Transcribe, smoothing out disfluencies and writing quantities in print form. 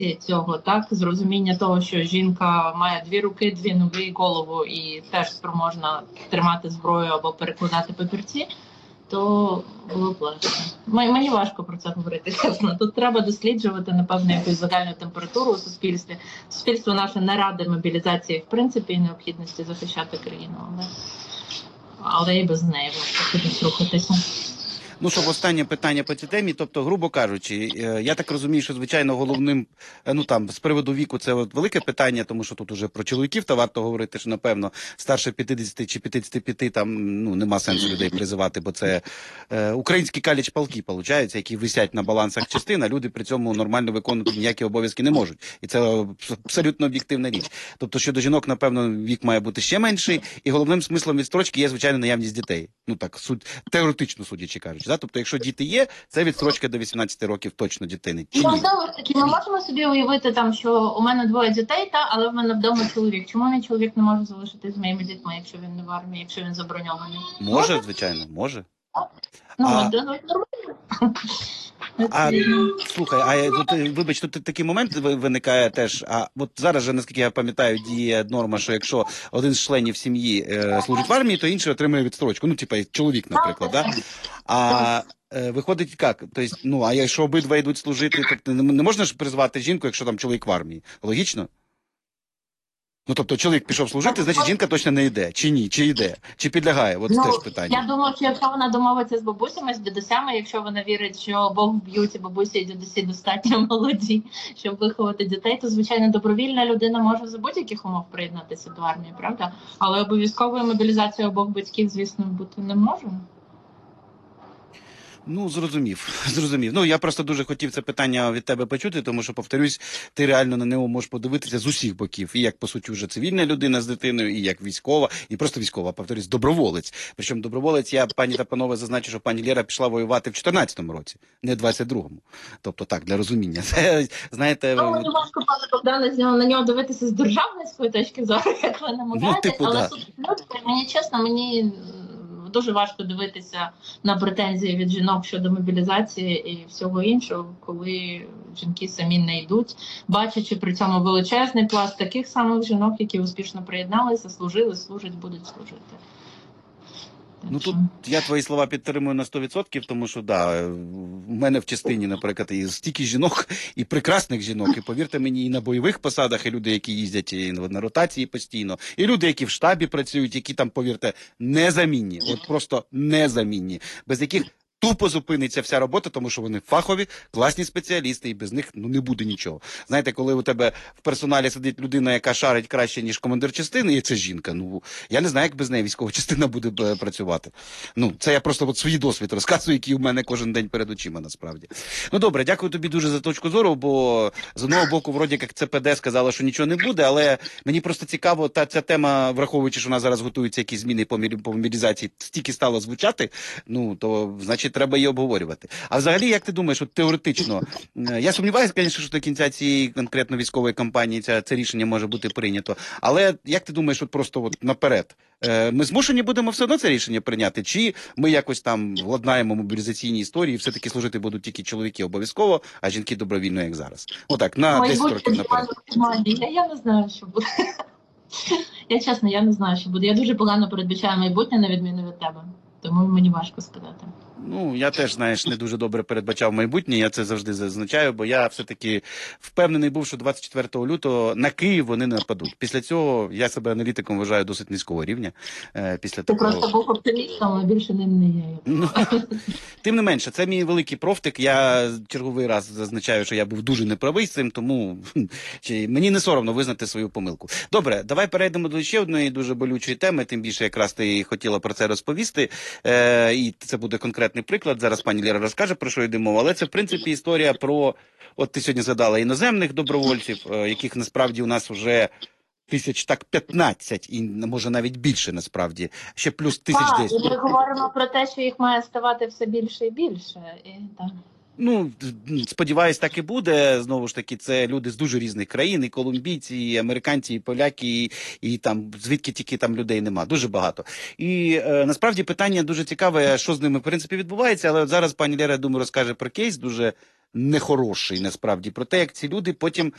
цього, так, з розуміння того, що жінка має 2 руки, 2 ноги і голову і теж спроможна тримати зброю або перекладати папірці, то було б легше. Мені важко про це говорити, чесно. Тут треба досліджувати, напевно, якусь загальну температуру у суспільстві. Суспільство наше не ради мобілізації, в принципі, і необхідності захищати країну, але і без неї важко кудись рухатися. Ну, щоб останнє питання по цій темі, тобто, грубо кажучи, я так розумію, що, звичайно, головним, ну, там, з приводу віку, це от велике питання, тому що тут уже про чоловіків та варто говорити, що, напевно, старше 50 чи 55, там, ну, нема сенсу людей призивати, бо це українські каліч-палки, получаються, які висять на балансах частин, а люди при цьому нормально виконувати ніякі обов'язки не можуть. І це абсолютно об'єктивна річ. Тобто, щодо жінок, напевно, вік має бути ще менший, і головним смислом відстрочки є, звичайно, наявність дітей. Ну, так, теоретично судячи кажучи. Да? Тобто, якщо діти є, це відстрочка до 18 років точно дитини. Чи ні? Ми можемо собі уявити, там, що у мене 2 дітей, але в мене вдома чоловік. Чому мій чоловік не може залишитись з моїми дітьми, якщо він не в армії, якщо він заброньований? Може, звичайно, може. Ну, нормально. Слухай, вибач, тут такий момент виникає теж, от зараз же, наскільки я пам'ятаю, діє норма, що якщо один з членів сім'ї служить в армії, то інший отримує відстрочку, ну, типа, чоловік, наприклад, да? Виходить як? Тобто, ну, а якщо обидва йдуть служити, то не можна ж призвати жінку, якщо там чоловік в армії? Логічно? Ну, тобто, чоловік пішов служити, значить жінка точно не йде. Чи ні? Чи йде? Чи підлягає? От теж питання. Я думаю, що якщо вона домовиться з бабусями, з дідусями, якщо вона вірить, що Бог б'ють, і бабусі і дідусі достатньо молоді, щоб виховати дітей, то, звичайно, добровільна людина може за будь-яких умов приєднатися до армії, правда? Але обов'язковою мобілізацією обох батьків, звісно, бути не може. Ну, зрозумів. Ну, я просто дуже хотів це питання від тебе почути, тому що, повторюсь, ти реально на нього можеш подивитися з усіх боків. І як, по суті, вже цивільна людина з дитиною, і як військова, і просто військова, повторюсь, доброволець. Причому доброволець, я, пані та панове, зазначу, що пані Лєра пішла воювати в 14-му році, не в 22-му. Тобто так, для розуміння. Це, знаєте... Ну, мені важко, пане Богдане, на нього дивитися з державницької точки зору, як ви намагаєтесь, але мені чесно, мені... Дуже важко дивитися на претензії від жінок щодо мобілізації і всього іншого, коли жінки самі не йдуть, бачачи при цьому величезний пласт таких самих жінок, які успішно приєдналися, служили, служать, будуть служити. Ну, тут я твої слова підтримую на 100%, тому що, да, в мене в частині, наприклад, і стільки жінок, і прекрасних жінок, і, повірте мені, і на бойових посадах, і люди, які їздять і на ротації постійно, і люди, які в штабі працюють, які там, повірте, незамінні, от просто незамінні, без яких тупо зупиниться вся робота, тому що вони фахові, класні спеціалісти, і без них, ну, не буде нічого. Знаєте, коли у тебе в персоналі сидить людина, яка шарить краще, ніж командир частини, і це жінка, ну, я не знаю, як без неї військова частина буде працювати. Ну, це я просто от свій досвід розказую, який у мене кожен день перед очима, насправді. Ну, добре, дякую тобі дуже за точку зору, бо з одного боку, вроді, як ЦПД сказала, що нічого не буде, але мені просто цікаво, ця тема, враховуючи, що у нас зараз готуються якісь зміни по мобілізації, стільки стало звучати, ну, то, значить, треба її обговорювати. А взагалі, як ти думаєш, от теоретично, я сумніваюся, звісно, що до кінця цієї конкретно військової кампанії це рішення може бути прийнято, але як ти думаєш, от просто от наперед, ми змушені будемо все одно це рішення прийняти, чи ми якось там владнаємо мобілізаційні історії, все-таки служити будуть тільки чоловіки обов'язково, а жінки добровільно, як зараз? Отак, на 10 років наперед. Я не знаю, що буде. Я чесно, я не знаю, що буде. Я дуже погано передбачаю майбутнє, на відміну від тебе. Тому мені важко сказати. Ну, я теж, знаєш, не дуже добре передбачав майбутнє, я це завжди зазначаю, бо я все-таки впевнений був, що 24 лютого на Київ вони не нападуть. Після цього я себе аналітиком вважаю досить низького рівня. Ти просто був оптимістом, а більше не є. Ну, тим не менше, це мій великий профтик. Я черговий раз зазначаю, що я був дуже неправий з цим, тому мені не соромно визнати свою помилку. Добре, давай перейдемо до ще одної дуже болючої теми, тим більше якраз ти хотіла про це розповісти. І це буде конкретний приклад. Зараз пані Лєра розкаже, про що йде мова. Але це, в принципі, історія про, от ти сьогодні згадала, іноземних добровольців, яких насправді у нас вже 1500, і може навіть більше, насправді. Ще плюс 1010. Так, і ми говоримо про те, що їх має ставати все більше і більше. І, так. Ну, сподіваюсь, так і буде. Знову ж таки, це люди з дуже різних країн, і колумбійці, і американці, і поляки, і там звідки тільки там людей нема. Дуже багато. І насправді питання дуже цікаве, що з ними в принципі відбувається. Але от зараз пані Лера, я думаю, розкаже про кейс дуже нехороший, насправді, про те, як ці люди потім